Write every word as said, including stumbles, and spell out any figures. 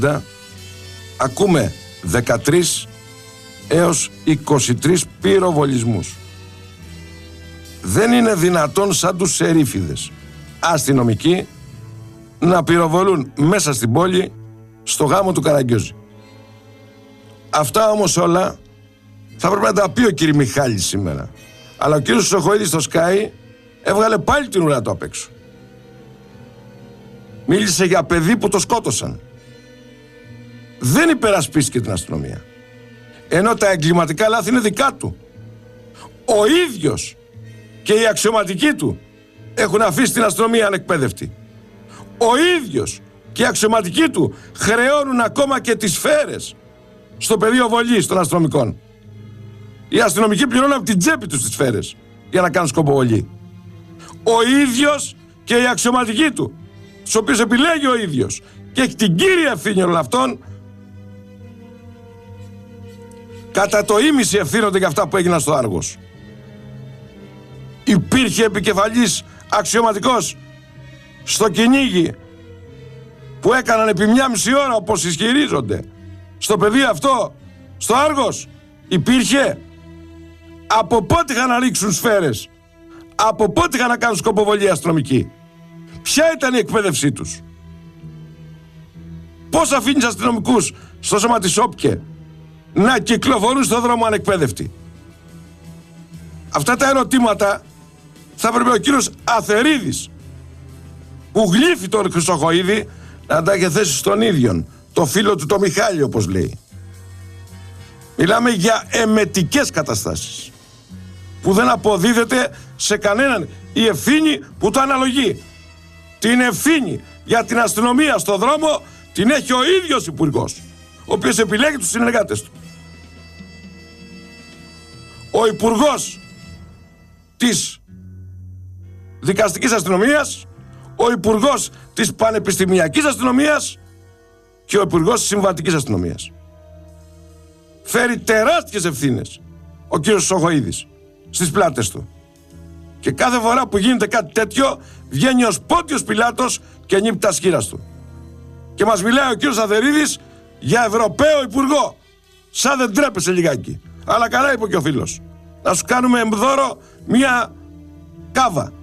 ακούμε δεκατρείς έως είκοσι τρεις πυροβολισμούς. Δεν είναι δυνατόν σαν τους σερίφιδες αστυνομικοί να πυροβολούν μέσα στην πόλη στο γάμο του Καραγκιόζη. Αυτά όμως όλα θα πρέπει να τα πει ο κύριος Μιχάλης σήμερα. Αλλά ο κύριος Χρυσοχοΐδης στο Sky έβγαλε πάλι την ουρά του απ' έξω. Μίλησε για παιδί που το σκότωσαν. Δεν υπερασπίστηκε την αστυνομία. Ενώ τα εγκληματικά λάθη είναι δικά του. Ο ίδιος και οι αξιωματικοί του έχουν αφήσει την αστυνομία ανεκπαίδευτη. Ο ίδιος και οι αξιωματικοί του χρεώνουν ακόμα και τις σφαίρες στο πεδίο βολής των αστυνομικών. Οι αστυνομικοί πληρώνουν από την τσέπη τους τις σφαίρες για να κάνουν σκοποβολή. Ο ίδιος και οι αξιωματικοί του, τους οποίους επιλέγει ο ίδιος και έχει την κύρια ευθύνη όλων αυτών, κατά το ίμιση ευθύνονται για αυτά που έγιναν στο Άργος. Υπήρχε επικεφαλής αξιωματικός στο κυνήγι που έκαναν επί μια μισή ώρα, όπως ισχυρίζονται, στο πεδίο αυτό, στο Άργος? Υπήρχε? Από πότε είχαν να ρίξουν σφαίρες? Από πότε είχαν να κάνουν σκοποβολή αστυνομική? Ποια ήταν η εκπαίδευσή τους? Πώς αφήνεις αστυνομικούς στο σώμα της ΟΠΚΕ να κυκλοφορούν στον δρόμο ανεκπαίδευτοι? Αυτά τα ερωτήματα θα έπρεπε ο κύριος Αθερίδης, που γλύφει τον Χρυσοχοΐδη, να τα έχει θέσει στον ίδιον, το φίλο του το Μιχάλη, όπως λέει. Μιλάμε για εμετικές καταστάσεις που δεν αποδίδεται σε κανέναν η ευθύνη που το αναλογεί. Την ευθύνη για την αστυνομία στο δρόμο την έχει ο ίδιος υπουργός, ο οποίος επιλέγει τους συνεργάτες του. Ο υπουργός της δικαστικής αστυνομίας, ο υπουργός της πανεπιστημιακής αστυνομίας και ο υπουργός της συμβατικής αστυνομίας. Φέρει τεράστιες ευθύνες ο κύριος Χρυσοχοΐδης στις πλάτες του. Και κάθε φορά που γίνεται κάτι τέτοιο βγαίνει ο Πόντιος Πιλάτος και νύπτει τα σχήρας του. Και μας μιλάει ο κύριος Αθερίδης για Ευρωπαίο Υπουργό. Σαν δεν τρέπεσαι λιγάκι. Αλλά καλά είπε και ο φίλος. Να σου κάνουμε δώρο μια κάβα.